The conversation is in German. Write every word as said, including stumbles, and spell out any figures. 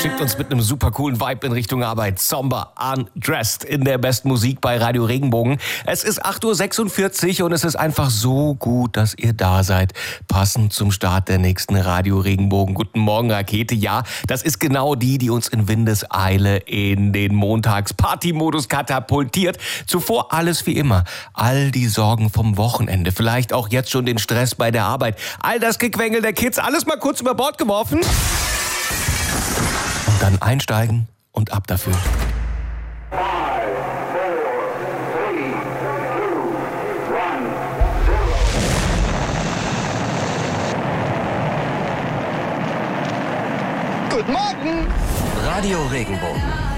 schickt uns mit einem super coolen Vibe in Richtung Arbeit. Somber Undressed in der besten Musik bei Radio Regenbogen. Es ist acht Uhr sechsundvierzig und es ist einfach so gut, dass ihr da seid. Passend zum Start der nächsten Radio Regenbogen Guten Morgen Rakete. Ja, das ist genau die, die uns in Windeseile in den Montags-Party-Modus katapultiert. Zuvor alles wie immer. All die Sorgen vom Wochenende. Vielleicht auch jetzt schon den Stress bei der Arbeit. All das Gequengel der Kids. Alles mal kurz über Bord geworfen. Und dann einsteigen und ab dafür. Guten Morgen! Radio Regenbogen.